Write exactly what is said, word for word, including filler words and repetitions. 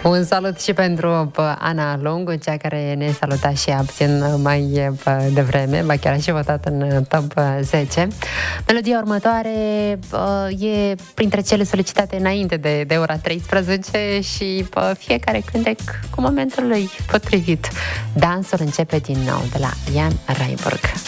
Un salut și pentru Ana Lungu, cea care ne saluta și ea puțin mai devreme, ba chiar a și votat în top zece. Melodia următoare e printre cele solicitate înainte de, de ora treisprezece și fiecare cântec cu momentul lui potrivit. Dansul începe din nou de la Ian Reiburg.